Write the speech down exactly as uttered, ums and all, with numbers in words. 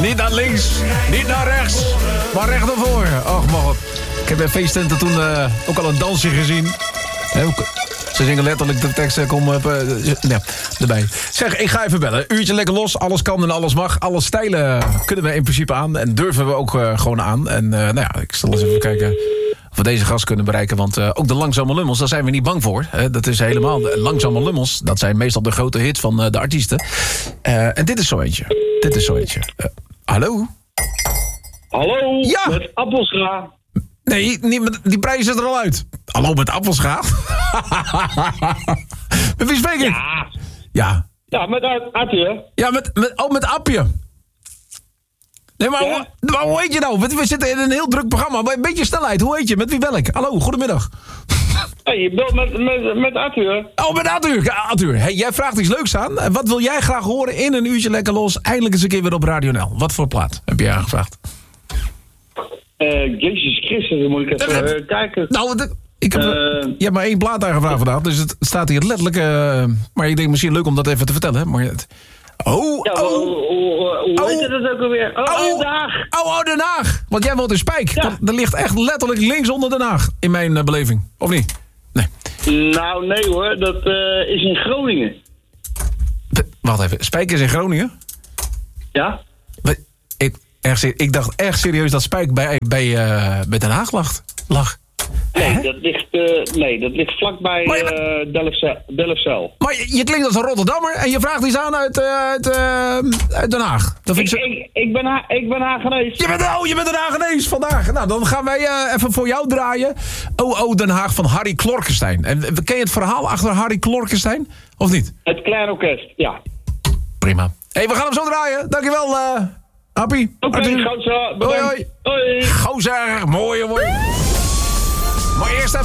Niet naar links, niet naar rechts, maar recht naar voren. Och, man. Ik heb bij feestcenten toen uh, ook al een dansje gezien. He, ook, ze zingen letterlijk de tekst, kom uh, uh, ja, erbij. Zeg, ik ga even bellen. Uurtje lekker los, alles kan en alles mag. Alle stijlen kunnen we in principe aan en durven we ook uh, gewoon aan. En uh, nou ja, ik zal eens even kijken of we deze gast kunnen bereiken. Want uh, ook de langzame lummels, daar zijn we niet bang voor. Hè? Dat is helemaal, de langzame lummels, dat zijn meestal de grote hits van uh, de artiesten. Uh, en dit is zo eentje. Dit is zo eentje. Uh, hallo? Hallo, ja. Met Appelscha. Nee, niet met, die prijs is er al uit. Hallo, met Appelscha? Met wie spreek ik? Ja. Ja. Ja, met Appje. Ja, met, met, oh, met Appje. Nee, maar, Ja? hoe, maar hoe heet je nou? We, we zitten in een heel druk programma. Maar een beetje snelheid. Hoe heet je? Met wie bel ik? Hallo, goedemiddag. Hey, je belt met, met, met Arthur. Oh, met Arthur. Arthur, hey, jij vraagt iets leuks aan. En wat wil jij graag horen in een uurtje lekker los? Eindelijk eens een keer weer op Radio N L. Wat voor plaat heb jij aangevraagd? Uh, Jezus Christus, dan moet ik even uh, kijken. Nou, de, ik heb, Uh, je hebt maar één plaat aangevraagd vandaag. Dus het staat hier letterlijk... Uh, maar ik denk misschien leuk om dat even te vertellen. Hè? Maar het, oh, Ja, oh, hoe, hoe, hoe oh, heet het ook alweer? Oh, oh, oh, Den Haag. Oh, oh, Den Haag. Want jij woont in Spijk. Ja. Dat, dat ligt echt letterlijk links onder Den Haag. In mijn uh, beleving. Of niet? Nee. Nou, nee hoor, dat uh, is in Groningen. P- Wacht even. Spijk is in Groningen? Ja? Wat- Ik, echt, ser- ik dacht echt serieus dat Spijk bij, bij, uh, bij Den Haag lag. lag. Nee, Hè? dat ligt, uh, nee, dat ligt vlakbij Maar je- uh, Delfzijl. Delfzijl. Maar je, je klinkt als een Rotterdammer en je vraagt iets aan uit, uh, uit, uh, uit Den Haag. Dat vind Ik, ik zo... ik, ik ben, ha- ik ben Hagenees. Je bent, oh, je bent een Hagenees vandaag. Nou, dan gaan wij uh, even voor jou draaien. Oh, oh, Den Haag van Harry Klorkenstein. En uh, ken je het verhaal achter Harry Klorkenstein? Of niet? Het Klein Orkest, ja. Prima. Hé, hey, we gaan hem zo draaien. Dankjewel, uh, Appie. Oké, Arthur. goed zo. Hoi, Bedankt. hoi. Hoi. Gozer. Mooi, mooi. Maar eerst even...